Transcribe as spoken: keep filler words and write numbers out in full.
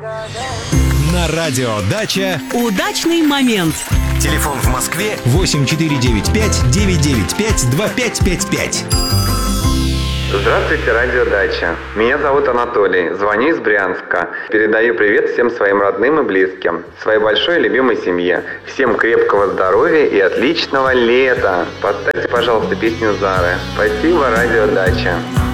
На радио «Дача» удачный момент. Телефон в Москве восемь четыре девять пять девять девять пять два пять пять пять. Здравствуйте, радио «Дача». Меня зовут Анатолий, звоню из Брянска. Передаю привет всем своим родным и близким, своей большой и любимой семье. Всем крепкого здоровья и отличного лета. Поставьте, пожалуйста, песню Зары. Спасибо, радио «Дача».